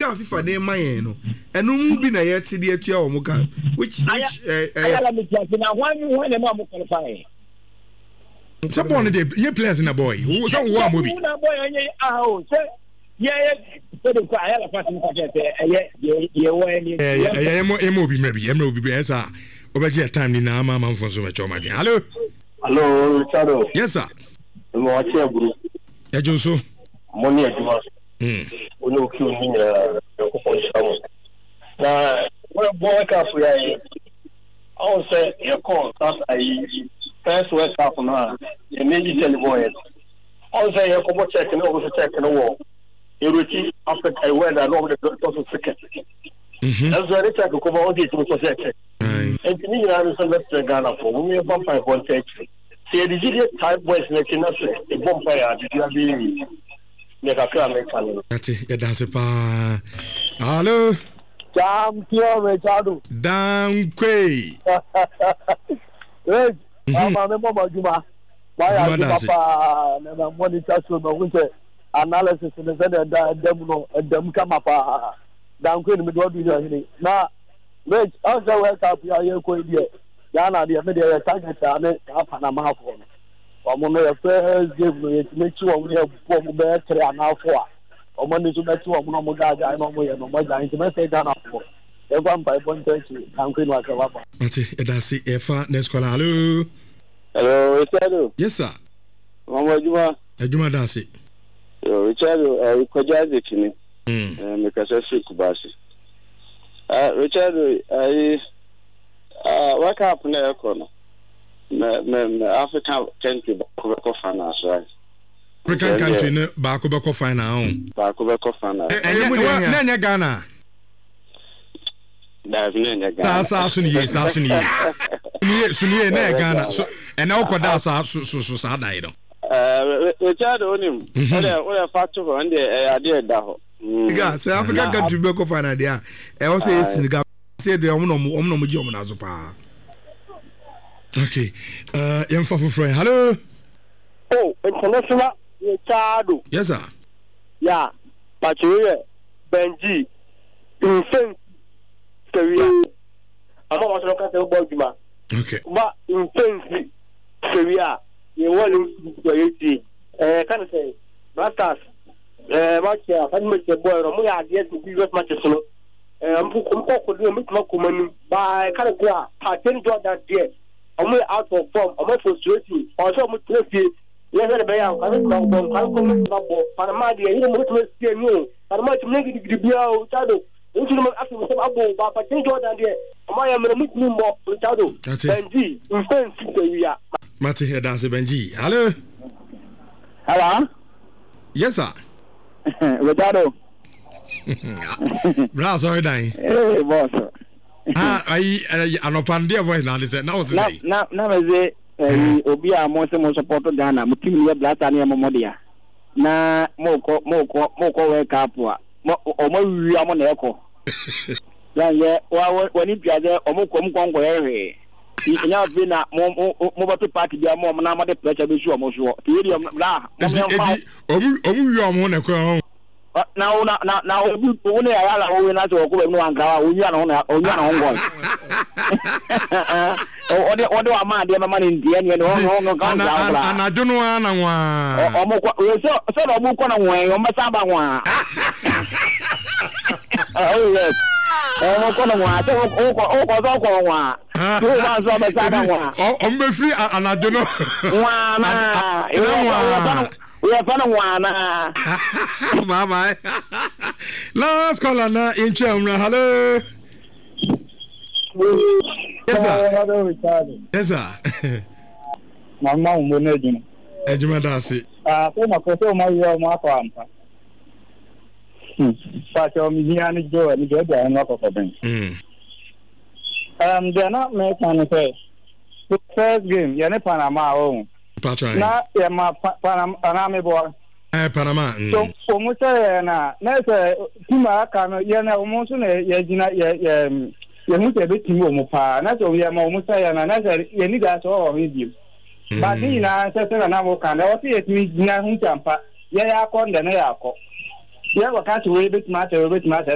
a FIFA dey man no eno mu bi na ye te de atua o mo ka which ayala me just na when na mo qualify some one dey ye players na boy who so wo amobi na boy anye ah say yeah so the ayala pass me ka ye wo any emo bi maybe esa obeje time ni na ama manfo so me choma din hello Richard. Yes sir mo wa che buru ya joso mo ni aduma ono ki oni na ko ko shawo na we boy ka fu ya yi I say you call that first West Half na e meji tell boy I say you come check no check no wo you reach Africa where that no the to second that's where check ko ba odi to check and ni na so let's Ghana for we bomb 5.8 say the video type boys na kina so e bomb fire dia bi ne ka kra me kan ati ya dance pa hello champion Richard Dankwe mama me mama juma why are you papa na monitor so no we say analysis ne say dem kama pa Dankwe me do do here na Rich also wake up ya ko die ya na de me de target ame apa na ma afọ omo me first game no yet me chi wo ne bo mo be tre anafo a omo ni so be chi wo mo no mo ga no mo ye no mo ga nti me say ga na afọ e gwa mpa bon tenchi Dankwe no aka wa ba ati e da si e fa next call hello Richard. Yes sir mama Juma da si Richard ko jaze kini me ka se kubasi Richard what happened na ekono me African country ko final so African country ne ba ko final ba ko final na nya Ghana da nya Ghana sa so ni suniye na Ghana so and now ko da sa so sa dai no Richard onim o factor on the ade da ho say African country be ko final dia e wo say Senegal say de omo no ji omo na zo pa okay yem fa friend hello international Richard. Yes sir yeah Patrick Benji Vincent Seria ama wa so ka se bo juma okay ba Vincent Seria ye wonu do yeti kan say Blasters match ya fan match boy ro mo ya de to be match so ampu ko do me kuma komanu ba kan ko a ten do that there omo out of form omo frustrating o so mo trefie ye he be ya kan ko bon kan ko mo ba bo para ma de ye mo trefie ni para ma tum ne gidi bia o tado o tunu mo afi mo abo ba pa ten do that there omo ya me mo mo tado Benji Vincent Seria Mati he dance Benji hello yes sir Richard. Bra sorry dai. Boss. I anopande voice na say na what say. Na me say obi a mo se mo support Ghana mo team ni Blaster na mo dia. Na mo ko wake up a. Mo wi amo na eko. Dan ye wa ni piade o mo ko ye. Nya bi na mo bato party bia mo na mo de pressure be su o mo so. Ti ri la. Omu wi omo na ko na obu ne ya la o na so ko be no anka o nya na ngo o de wa ma de ma ni ndie ni no ka na anajo no ana nwa o mo ko so do mo ko na nwa o ma sa ba nwa oh yes o mo ko na nwa so o ko nwa so ma so ba sa ba nwa o me free anajo no nwa na e nwa we are fana wana mama last call na intro hello yes sir mama mo na ejuma dasi ko na ko so ma yo ma ko ampa pa cho mi ni ani jo da na ko ko ben they are not making say the first game ya ne Panama o na ya ma Panama bo Panama so o mo say na say tima aka no ya na o mo so na ya gina ya mu te be timi o mo pa na so ya ma o mo say na say ya ni ga so o bi ba ni na say na mo kan na o se ya timi gina hu champa ya ko nda na ya ko ya wa ka so we be tima